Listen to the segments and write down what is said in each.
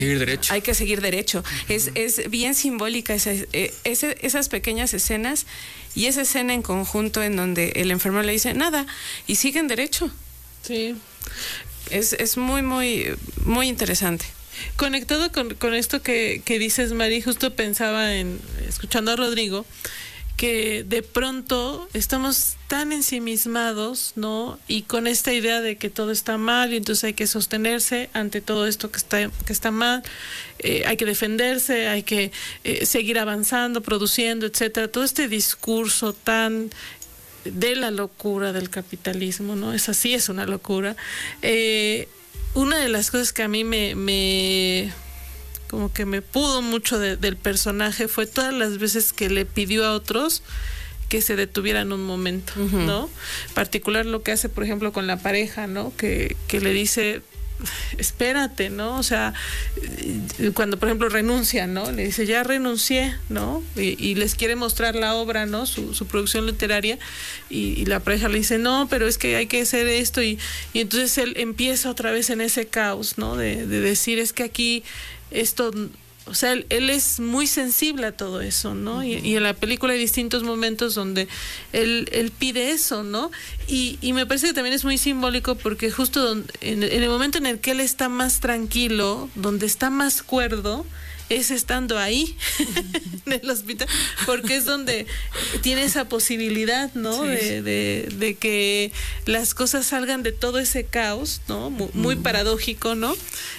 Seguir derecho. Hay que seguir derecho. Es bien simbólica esas pequeñas escenas y esa escena en conjunto en donde el enfermero le dice nada y siguen derecho. Sí. Es muy, muy, muy interesante. Conectado con esto que dices, Mari, justo pensaba escuchando a Rodrigo, que de pronto estamos tan ensimismados, ¿no? Y con esta idea de que todo está mal y entonces hay que sostenerse ante todo esto que está mal, hay que defenderse, hay que seguir avanzando, produciendo, etcétera. Todo este discurso tan de la locura del capitalismo, ¿no? Es así, es una locura. Una de las cosas que a mí como que me pudo mucho del personaje fue todas las veces que le pidió a otros que se detuvieran un momento, ¿no? En particular lo que hace, por ejemplo, con la pareja, ¿no? Que le dice, espérate, ¿no? O sea, cuando, por ejemplo, renuncia, ¿no? Le dice, ya renuncié, ¿no? Y les quiere mostrar la obra, ¿no? Su producción literaria, y la pareja le dice, no, pero es que hay que hacer esto, y entonces él empieza otra vez en ese caos, ¿no? De decir, es que aquí esto, o sea, él es muy sensible a todo eso, ¿no? Y en la película hay distintos momentos donde él pide eso, ¿no? Y me parece que también es muy simbólico porque justo en el momento en el que él está más tranquilo, donde está más cuerdo, es estando ahí en el hospital, porque es donde tiene esa posibilidad, ¿no? Sí. De que las cosas salgan de todo ese caos, ¿no? Muy paradójico, ¿no?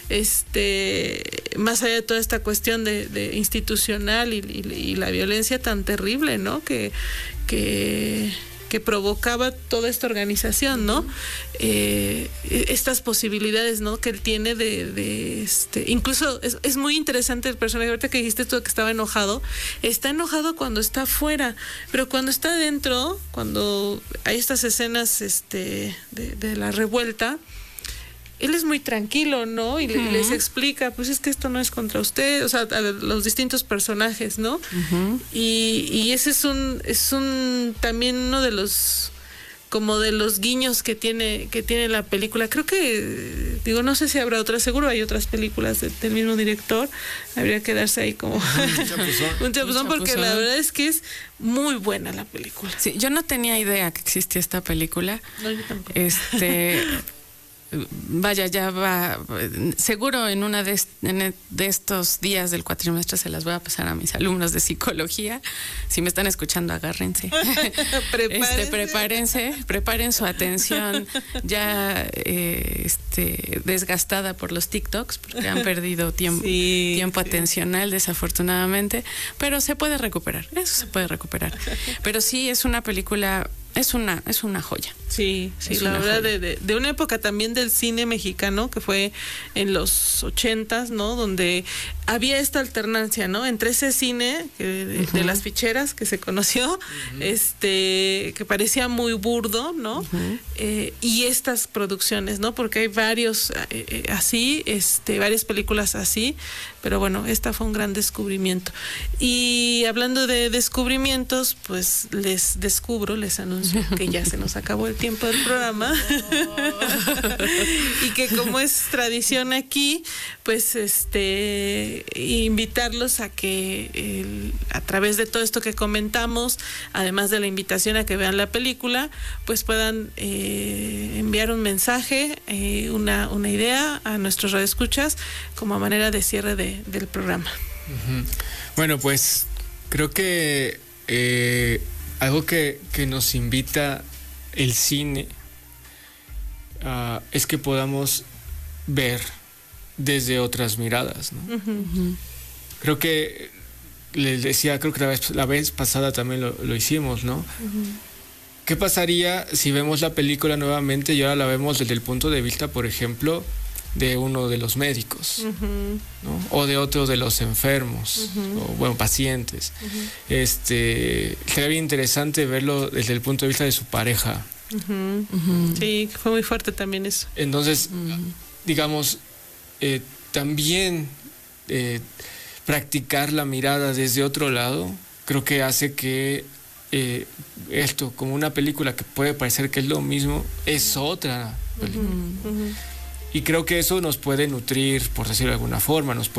Más allá de toda esta cuestión de institucional y la violencia tan terrible, ¿no? Que provocaba toda esta organización, ¿no? Estas posibilidades, ¿no? Que él tiene incluso es muy interesante el personaje. Ahorita que dijiste tú que estaba enojado, está enojado cuando está afuera, pero cuando está adentro, cuando hay estas escenas de la revuelta, él es muy tranquilo, ¿no? Y les explica, pues es que esto no es contra usted, o sea, a los distintos personajes, ¿no? Y ese es un también uno de los guiños que tiene la película. Creo que, no sé si habrá otras, seguro hay otras películas del mismo director. Habría que darse ahí como un chapuzón porque la verdad es que es muy buena la película. Sí, yo no tenía idea que existía esta película. No, yo tampoco. Vaya, ya va, seguro en una de estos días del cuatrimestre se las voy a pasar a mis alumnos de psicología. Si me están escuchando, agárrense. Preparen su atención ya desgastada por los TikToks, porque han perdido tiempo atencional, desafortunadamente, pero se puede recuperar, eso se puede recuperar. Pero sí, es una película, es una joya. Sí, la verdad, de una época también del cine mexicano que fue en los 80s, ¿no? Donde había esta alternancia, ¿no? Entre ese cine de las ficheras que se conoció, que parecía muy burdo, ¿no? Y estas producciones, ¿no? Porque hay varios así, varias películas así, pero bueno, esta fue un gran descubrimiento. Y hablando de descubrimientos, pues les anuncio que ya se nos acabó el tiempo del programa. Y que como es tradición aquí, pues invitarlos a que a través de todo esto que comentamos, además de la invitación a que vean la película, pues puedan enviar un mensaje, una idea a nuestros radioescuchas como manera de cierre del programa. Bueno, pues creo que algo que nos invita el cine es que podamos ver desde otras miradas, ¿no? Creo que les decía, creo que la vez pasada también lo hicimos, ¿no? ¿Qué pasaría si vemos la película nuevamente y ahora la vemos desde el punto de vista, por ejemplo, de uno de los médicos, ¿no? O de otro de los enfermos, o pacientes? Sería bien interesante verlo desde el punto de vista de su pareja. Sí, fue muy fuerte también eso. Entonces, digamos, también practicar la mirada desde otro lado, creo que hace que esto, como una película que puede parecer que es lo mismo, es otra película. Y creo que eso nos puede nutrir, por decirlo de alguna forma, nos puede